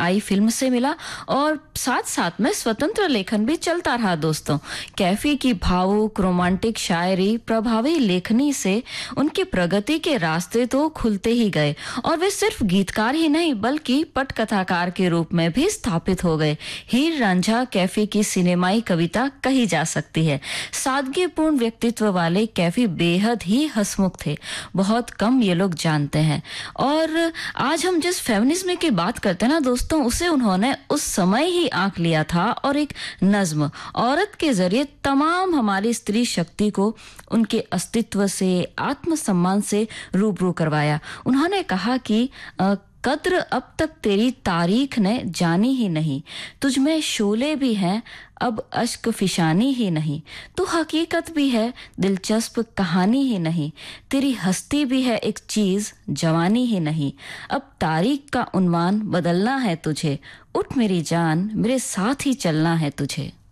आई film से मिला और साथ साथ में स्वतंत्र लेखन भी चलता रहा दोस्तों। कैफी की भावुक रोमांटिक शायरी, प्रभावी लेखनी से उनकी प्रगति के रास्ते तो खुलते ही गए और वे सिर्फ गीतकार ही नहीं बल्कि पटकथाकार के रूप में भी स्थापित हो गए। हीर रांझा कैफी की सिनेमाई कविता कही जा सकती है। सादगीपूर्ण व्यक्तित्व वाले कैफी बेहद ही हंसमुख थे, बहुत कम ये लोग जानते हैं। और आज हम जिस फेमिनिज्म की बात करते हैं ना दोस्तों, उसे उन्होंने उस समय ही आंक लिया था और एक नज्म औरत के जरिए तमाम हमारी स्त्री शक्ति को उनके अस्तित्व से, आत्मसम्मान से रूबरू करवाया। उन्होंने कहा कि कद्र अब तक तेरी तारीख ने जानी ही नहीं, तुझ में शोले भी हैं अब अश्क फिशानी ही नहीं, तू हकीकत भी है दिलचस्प कहानी ही नहीं, तेरी हस्ती भी है एक चीज जवानी ही नहीं, अब तारीख का उन्वान बदलना है तुझे, उठ मेरी जान मेरे साथ ही चलना है तुझे।